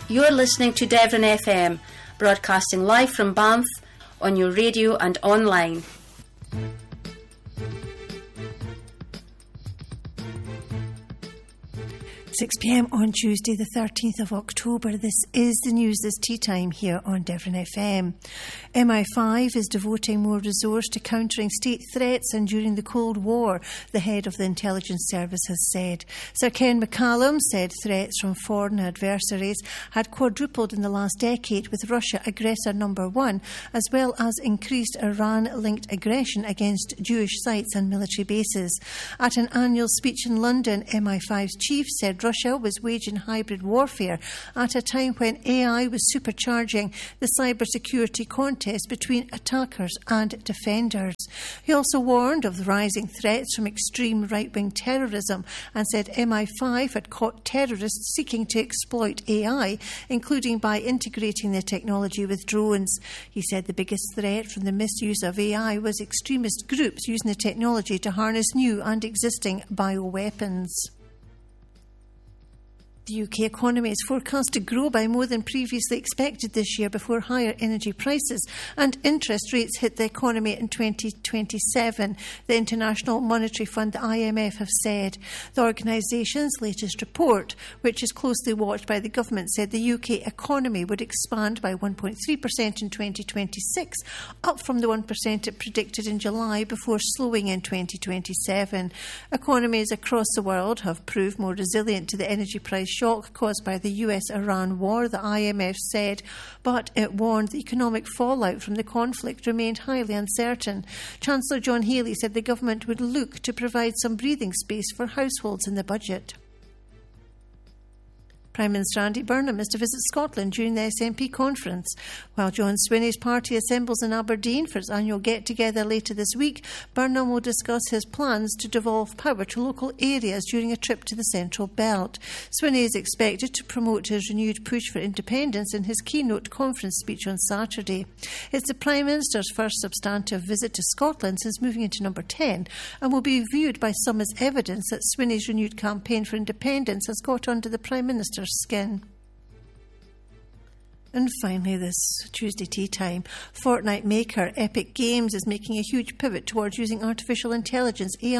You're listening to Devon FM, broadcasting live from Banff on your radio and online. 6 p.m. on Tuesday the 13th of October. This is the news this tea time here on Devon FM. MI5 is devoting more resource to countering state threats than during the Cold War, the head of the intelligence service has said. Sir Ken McCallum said threats from foreign adversaries had quadrupled in the last decade, with Russia aggressor number one, as well as increased Iran-linked aggression against Jewish sites and military bases. At an annual speech in London, MI5's chief said Russia was waging hybrid warfare at a time when AI was supercharging the cybersecurity contest between attackers and defenders. He also warned of the rising threats from extreme right-wing terrorism and said MI5 had caught terrorists seeking to exploit AI, including by integrating the technology with drones. He said the biggest threat from the misuse of AI was extremist groups using the technology to harness new and existing bioweapons. The UK economy is forecast to grow by more than previously expected this year before higher energy prices and interest rates hit the economy in 2027, the International Monetary Fund, the IMF, have said. The organisation's latest report, which is closely watched by the government, said the UK economy would expand by 1.3% in 2026, up from the 1% it predicted in July, before slowing in 2027. Economies across the world have proved more resilient to the energy price shock caused by the US-Iran war, the IMF said, but it warned the economic fallout from the conflict remained highly uncertain. Chancellor John Healey said the government would look to provide some breathing space for households in the budget. Prime Minister Andy Burnham is to visit Scotland during the SNP conference. While John Swinney's party assembles in Aberdeen for its annual get-together later this week, Burnham will discuss his plans to devolve power to local areas during a trip to the Central Belt. Swinney is expected to promote his renewed push for independence in his keynote conference speech on Saturday. It's the Prime Minister's first substantive visit to Scotland since moving into number 10, and will be viewed by some as evidence that Swinney's renewed campaign for independence has got under the Prime Minister's skin. And finally, this Tuesday tea time, Fortnite maker Epic Games is making a huge pivot towards using artificial intelligence, AI,